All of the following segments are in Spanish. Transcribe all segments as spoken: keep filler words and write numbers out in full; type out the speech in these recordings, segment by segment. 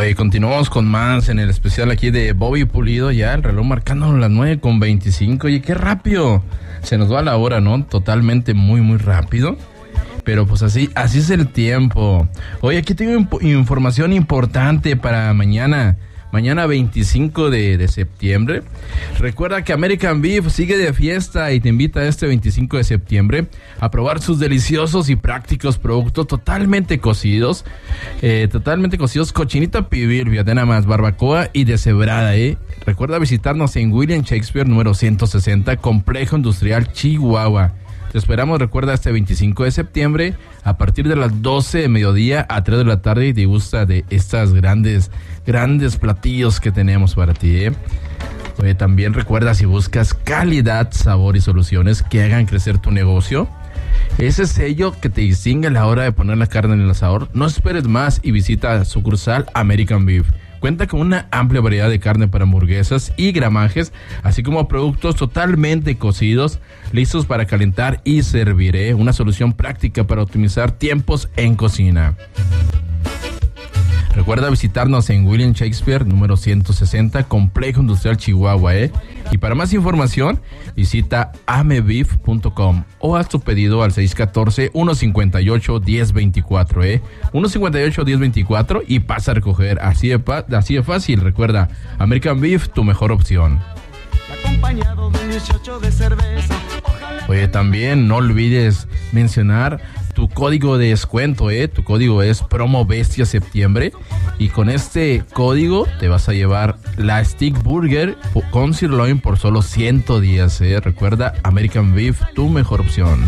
Oye, continuamos con más en el especial aquí de Bobby Pulido, ya el reloj marcando las nueve con veinticinco. Oye, qué rápido se nos va la hora, ¿no? Totalmente muy, muy rápido. Pero pues así, así es el tiempo. Oye, aquí tengo imp- información importante para mañana. Mañana veinticinco de septiembre. Recuerda que American Beef sigue de fiesta y te invita este veinticinco de septiembre a probar sus deliciosos y prácticos productos totalmente cocidos. Eh, totalmente cocidos, cochinita pibil, fíjate nada más, barbacoa y deshebrada, ¿eh? Recuerda visitarnos en William Shakespeare número ciento sesenta, Complejo Industrial Chihuahua. Te esperamos, recuerda, este veinticinco de septiembre a partir de las doce de mediodía a tres de la tarde y te gusta de estas grandes, grandes platillos que tenemos para ti, ¿eh? Oye, también recuerda, si buscas calidad, sabor y soluciones que hagan crecer tu negocio, ese sello que te distingue a la hora de poner la carne en el asador, no esperes más y visita sucursal American Beef. Cuenta con una amplia variedad de carne para hamburguesas y gramajes, así como productos totalmente cocidos, listos para calentar y servir, ¿eh? Una solución práctica para optimizar tiempos en cocina. Recuerda visitarnos en William Shakespeare número ciento sesenta, Complejo Industrial Chihuahua, ¿eh? Y para más información, visita amebeef punto com o haz tu pedido al seis uno cuatro, uno cinco ocho, uno cero dos cuatro, ¿eh? uno cinco ocho, uno cero dos cuatro y pasa a recoger. Así de, pa- así de fácil. Recuerda, American Beef, tu mejor opción. Acompañado de dieciocho de cerveza. Oye, también no olvides mencionar tu código de descuento, ¿eh? Tu código es Promo Bestia Septiembre y con este código te vas a llevar la Stick Burger con sirloin por solo ciento diez, ¿eh? Recuerda, American Beef, tu mejor opción.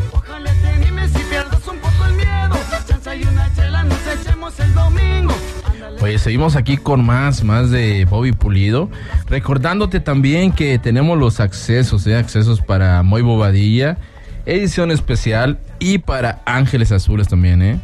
Oye, seguimos aquí con más, más de Bobby Pulido. Recordándote también que tenemos los accesos, ¿eh? Accesos para Moy Bobadilla, edición especial, y para Ángeles Azules también, ¿eh?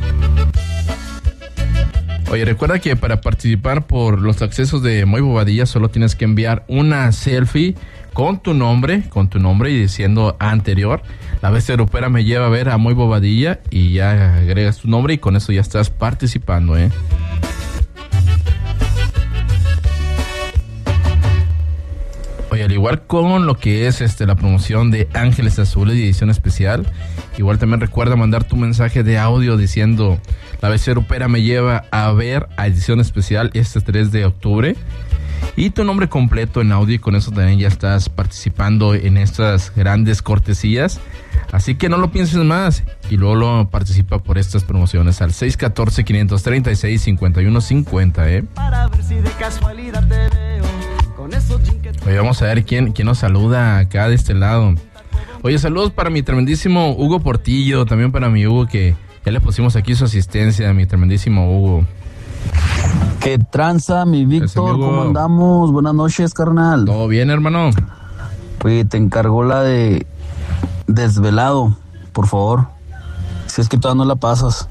Oye, recuerda que para participar por los accesos de Moy Bobadilla solo tienes que enviar una selfie con tu nombre, con tu nombre y diciendo anterior. La Bestia Grupera me lleva a ver a Moy Bobadilla y ya agregas tu nombre y con eso ya estás participando, ¿eh? Oye, al igual con lo que es este la promoción de Ángeles Azules y edición especial, igual también recuerda mandar tu mensaje de audio diciendo la Bestia Grupera me lleva a ver a edición especial este tres de octubre y tu nombre completo en audio y con eso también ya estás participando en estas grandes cortesías. Así que no lo pienses más y luego lo participa por estas promociones al seis uno cuatro, cinco tres seis, cinco uno cinco cero, ¿eh? Para ver si de casualidad te veo. Oye, vamos a ver quién, quién nos saluda acá de este lado. Oye, saludos para mi tremendísimo Hugo Portillo, también para mi Hugo que ya le pusimos aquí su asistencia, mi tremendísimo Hugo. ¿Qué tranza, mi Víctor? ¿Cómo andamos? Buenas noches, carnal. ¿Todo bien, hermano? Oye, te encargó la de Desvelado, por favor. Si es que todavía no la pasas.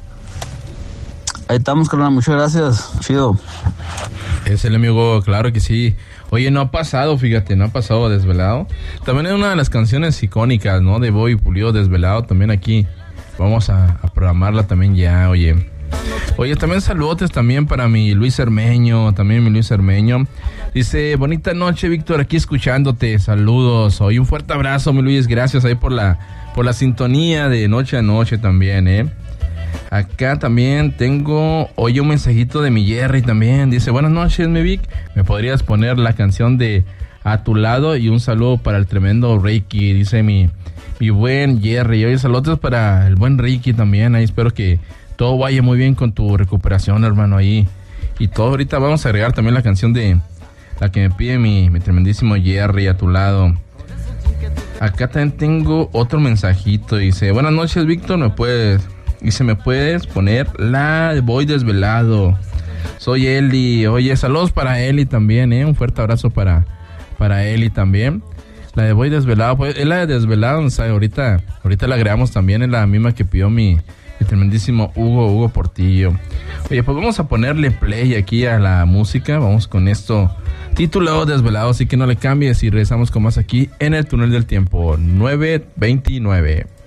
Ahí estamos, carnal, muchas gracias. Chido. Es el amigo, claro que sí. Oye, no ha pasado, fíjate, no ha pasado Desvelado. También es una de las canciones icónicas, ¿no? De Bobby Pulido, Desvelado. También aquí vamos a, a programarla también ya, oye. Oye, también saludos también para mi Luis Cermeño, también mi Luis Cermeño. Dice, bonita noche, Víctor, aquí escuchándote. Saludos. Oye, un fuerte abrazo, mi Luis. Gracias ahí por la, por la sintonía de noche a noche también, ¿eh? Acá también tengo, oye, un mensajito de mi Jerry también. Dice, buenas noches, mi Vic. ¿Me podrías poner la canción de A Tu Lado? Y un saludo para el tremendo Ricky, dice mi, mi buen Jerry. Oye, saludos para el buen Ricky también. Ahí espero que todo vaya muy bien con tu recuperación, hermano, ahí. Y todo, ahorita vamos a agregar también la canción de la que me pide mi, mi tremendísimo Jerry, A Tu Lado. Acá también tengo otro mensajito. Dice, buenas noches, Víctor, ¿me puedes... Y se me puedes poner la de Voy Desvelado? Soy Eli. Oye, saludos para Eli también, ¿eh? Un fuerte abrazo para, para Eli también. La de Voy Desvelado, pues, es la de Desvelado, o sea, ahorita, ahorita la agregamos también, es la misma que pidió mi, mi tremendísimo Hugo, Hugo Portillo. Oye, pues vamos a ponerle play aquí a la música, vamos con esto titulado Desvelado, así que no le cambies y regresamos con más aquí en el túnel del tiempo, nueve veintinueve.